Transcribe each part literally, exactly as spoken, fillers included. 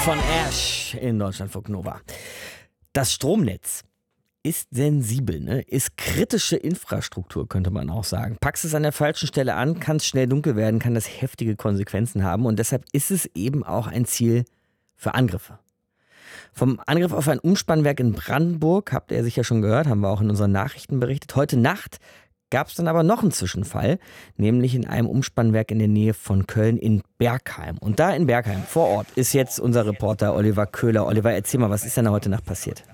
von Ash in Deutschlandfunk Nova. Das Stromnetz ist sensibel, ne? Ist kritische Infrastruktur, könnte man auch sagen. Packst es an der falschen Stelle an, kann es schnell dunkel werden, kann das heftige Konsequenzen haben. Und deshalb ist es eben auch ein Ziel für Angriffe. Vom Angriff auf ein Umspannwerk in Brandenburg, habt ihr sicher schon gehört, haben wir auch in unseren Nachrichten berichtet. Heute Nacht gab es dann aber noch einen Zwischenfall, nämlich in einem Umspannwerk in der Nähe von Köln in Bergheim. Und da in Bergheim vor Ort ist jetzt unser Reporter Oliver Köhler. Oliver, erzähl mal, was ist denn da heute Nacht passiert?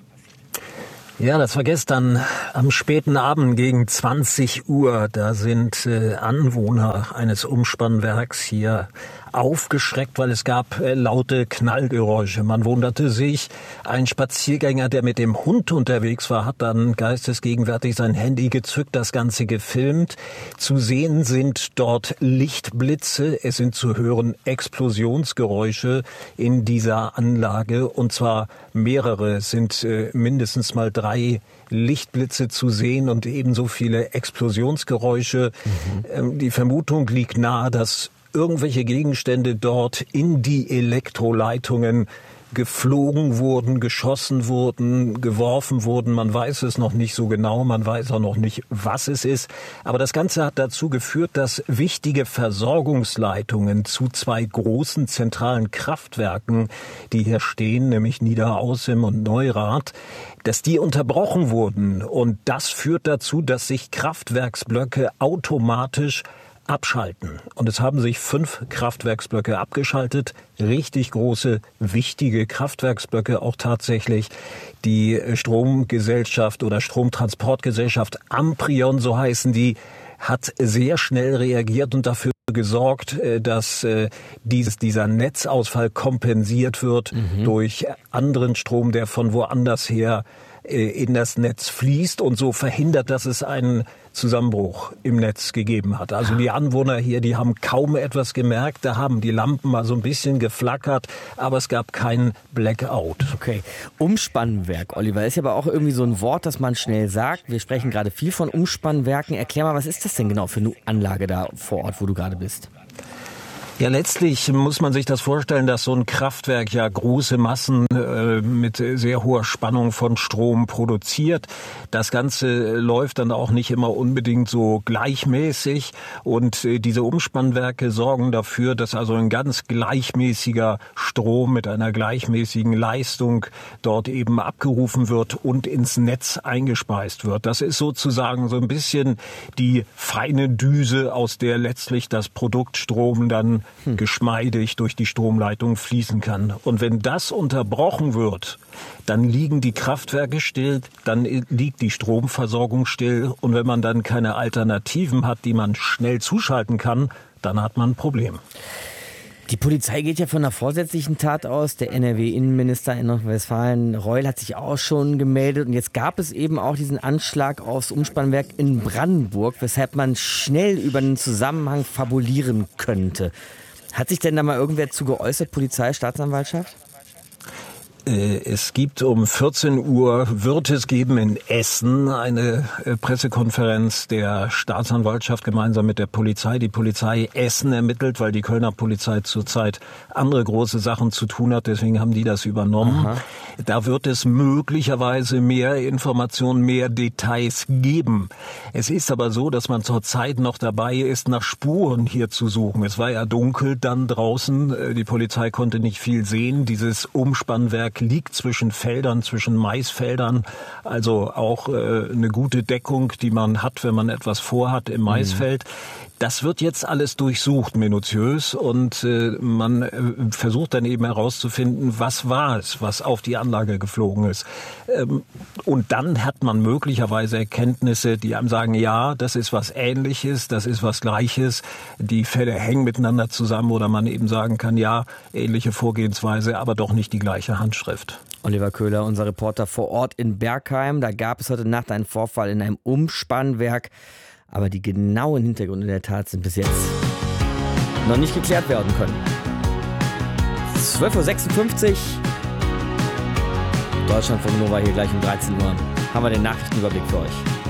Ja, das war gestern am späten Abend gegen zwanzig Uhr. Da sind äh, Anwohner eines Umspannwerks hier aufgeschreckt, weil es gab äh, laute Knallgeräusche. Man wunderte sich. Ein Spaziergänger, der mit dem Hund unterwegs war, hat dann geistesgegenwärtig sein Handy gezückt, das Ganze gefilmt. Zu sehen sind dort Lichtblitze. Es sind zu hören Explosionsgeräusche in dieser Anlage. Und zwar mehrere. Es sind äh, mindestens mal drei Lichtblitze zu sehen und ebenso viele Explosionsgeräusche. Mhm. Ähm, die Vermutung liegt nahe, dass irgendwelche Gegenstände dort in die Elektroleitungen geflogen wurden, geschossen wurden, geworfen wurden. Man weiß es noch nicht so genau, man weiß auch noch nicht, was es ist. Aber das Ganze hat dazu geführt, dass wichtige Versorgungsleitungen zu zwei großen zentralen Kraftwerken, die hier stehen, nämlich Niederaußem und Neurath, dass die unterbrochen wurden. Und das führt dazu, dass sich Kraftwerksblöcke automatisch abschalten. Und es haben sich fünf Kraftwerksblöcke abgeschaltet. Richtig große, wichtige Kraftwerksblöcke auch tatsächlich. Die Stromgesellschaft oder Stromtransportgesellschaft Amprion, so heißen die, hat sehr schnell reagiert und dafür gesorgt, dass dieses, dieser Netzausfall kompensiert wird mhm. durch anderen Strom, der von woanders her in das Netz fließt und so verhindert, dass es einen Zusammenbruch im Netz gegeben hat. Also die Anwohner hier, die haben kaum etwas gemerkt. Da haben die Lampen mal so ein bisschen geflackert, aber es gab keinen Blackout. Okay, Umspannwerk, Oliver, ist ja aber auch irgendwie so ein Wort, das man schnell sagt. Wir sprechen gerade viel von Umspannwerken. Erklär mal, was ist das denn genau für eine Anlage da vor Ort, wo du gerade bist? Ja, letztlich muss man sich das vorstellen, dass so ein Kraftwerk ja große Massen äh, mit sehr hoher Spannung von Strom produziert. Das Ganze läuft dann auch nicht immer unbedingt so gleichmäßig und äh, diese Umspannwerke sorgen dafür, dass also ein ganz gleichmäßiger Strom mit einer gleichmäßigen Leistung dort eben abgerufen wird und ins Netz eingespeist wird. Das ist sozusagen so ein bisschen die feine Düse, aus der letztlich das Produkt Strom dann Hm. geschmeidig durch die Stromleitung fließen kann. Und wenn das unterbrochen wird, dann liegen die Kraftwerke still, dann liegt die Stromversorgung still. Und wenn man dann keine Alternativen hat, die man schnell zuschalten kann, dann hat man ein Problem. Die Polizei geht ja von einer vorsätzlichen Tat aus. Der N R W-Innenminister in Nordrhein-Westfalen, Reul, hat sich auch schon gemeldet. Und jetzt gab es eben auch diesen Anschlag aufs Umspannwerk in Brandenburg, weshalb man schnell über einen Zusammenhang fabulieren könnte. Hat sich denn da mal irgendwer zu geäußert, Polizei, Staatsanwaltschaft? Es gibt um vierzehn Uhr, wird es geben in Essen eine Pressekonferenz der Staatsanwaltschaft gemeinsam mit der Polizei. Die Polizei Essen ermittelt, weil die Kölner Polizei zurzeit andere große Sachen zu tun hat. Deswegen haben die das übernommen. Aha. Da wird es möglicherweise mehr Informationen, mehr Details geben. Es ist aber so, dass man zurzeit noch dabei ist, nach Spuren hier zu suchen. Es war ja dunkel dann draußen. Die Polizei konnte nicht viel sehen. Dieses Umspannwerk liegt zwischen Feldern, zwischen Maisfeldern, also auch äh, eine gute Deckung, die man hat, wenn man etwas vorhat im Maisfeld. Das wird jetzt alles durchsucht, minutiös, und äh, man äh, versucht dann eben herauszufinden, was war es, was auf die Anlage geflogen ist. Ähm, und dann hat man möglicherweise Erkenntnisse, die einem sagen, ja, das ist was Ähnliches, das ist was Gleiches, die Fälle hängen miteinander zusammen, oder man eben sagen kann, ja, ähnliche Vorgehensweise, aber doch nicht die gleiche Handschrift. Oliver Köhler, unser Reporter vor Ort in Bergheim. Da gab es heute Nacht einen Vorfall in einem Umspannwerk. Aber die genauen Hintergründe der Tat sind bis jetzt noch nicht geklärt werden können. zwölf Uhr sechsundfünfzig. Deutschlandfunk Nova hier gleich um dreizehn Uhr. Haben wir den Nachrichtenüberblick für euch.